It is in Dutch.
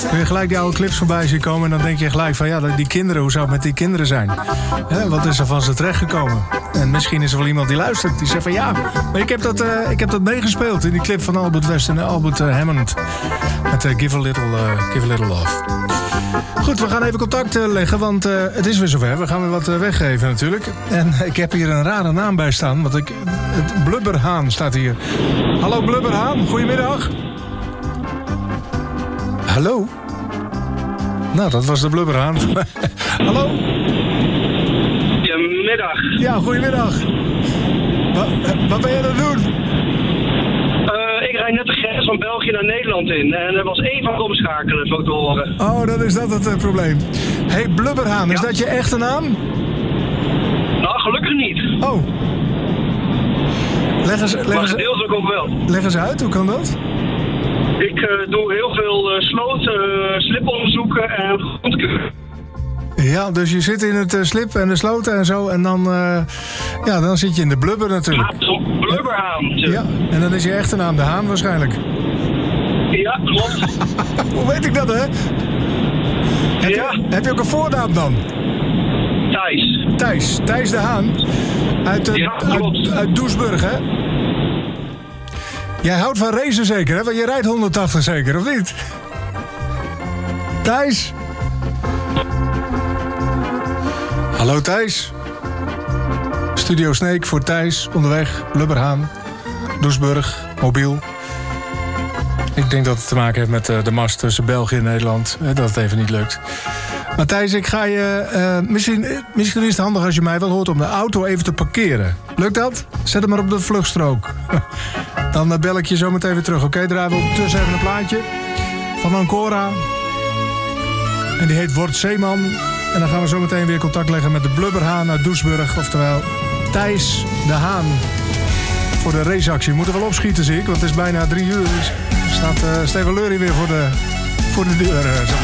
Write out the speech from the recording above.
kun je gelijk die oude clips voorbij zien komen... en dan denk je gelijk van, ja, die kinderen, hoe zou het met die kinderen zijn? Wat is er van ze terechtgekomen? En misschien is er wel iemand die luistert, die zegt van... ja, maar ik heb dat meegespeeld in die clip van Albert West en Albert Hammond. Met Give a Little Love. Goed, we gaan even contact leggen, want het is weer zover. We gaan weer wat weggeven natuurlijk. En ik heb hier een rare naam bij staan, want het Blubberhaan staat hier. Hallo Blubberhaan, goedemiddag. Hallo? Nou, dat was de Blubberhaan. Hallo? Goedemiddag. Ja, goedemiddag. Wat ben je aan het doen? Ik rijd net de grens van België naar Nederland in. En er was één van omschakelen, zo te horen. Oh, dan is dat het probleem. Hey, Blubberhaan, is dat je echte naam? Nou, gelukkig niet. Oh. Maar gedeeltelijk ook wel. Leg eens uit, hoe kan dat? Ik doe heel veel sliponderzoeken en grondkeuren. Ja, dus je zit in het slip en de sloten en zo. En dan, dan zit je in de blubber natuurlijk. Ja, zo'n Blubberhaan. Ja, en dan is je echte naam de Haan waarschijnlijk. Ja, klopt. Hoe weet ik dat, hè? Heb je ook een voornaam dan? Thijs. Thijs de Haan. Uit Doesburg, hè? Jij houdt van racen zeker, hè? Want je rijdt 180 zeker, of niet? Thijs? Hallo Thijs. Studio Sneek voor Thijs, onderweg, Blubberhaan, Doesburg, mobiel. Ik denk dat het te maken heeft met de mast tussen België en Nederland. Dat het even niet lukt. Maar Thijs, ik ga je... misschien is het handig als je mij wel hoort om de auto even te parkeren. Lukt dat? Zet hem maar op de vluchtstrook. Dan bel ik je zo meteen weer terug. Oké, draaien we ondertussen even een plaatje van Ancora. En die heet Word Zeeman. En dan gaan we zo meteen weer contact leggen met de Blubberhaan uit Doesburg. Oftewel Thijs de Haan. Voor de raceactie. We moeten wel opschieten, zie ik. Want het is bijna 3 uur. Dus staat Steven Leury weer voor de deur.